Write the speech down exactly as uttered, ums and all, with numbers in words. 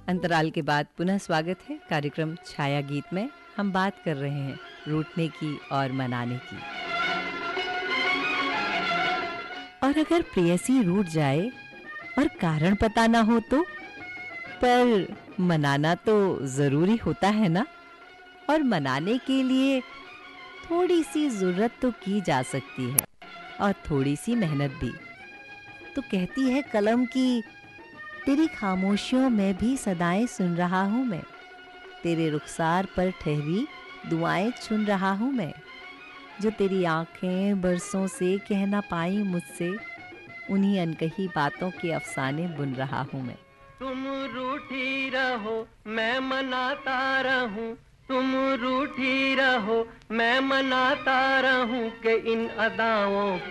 अंतराल के बाद पुनः स्वागत है कार्यक्रम छाया गीत में। हम बात कर रहे हैं रूठने की और मनाने की। और अगर प्रेयसी रूठ जाए और कारण पता ना हो तो, पर मनाना तो ज़रूरी होता है ना। और मनाने के लिए थोड़ी सी ज़रूरत तो की जा सकती है और थोड़ी सी मेहनत भी। तो कहती है कलम की तेरी खामोशियों में भी सदाएं सुन रहा हूँ मैं, तेरे रुखसार पर ठहरी दुआएं चुन रहा हूँ मैं, जो तेरी आंखें बरसों से कह ना पाई मुझसे, उन्हीं अनकही बातों के अफसाने बुन रहा हूँ मैं। तुम रूठी रहो मैं मनाता रहूं, तुम रूठी रहो मैं मनाता रहूं कि इन अदाओं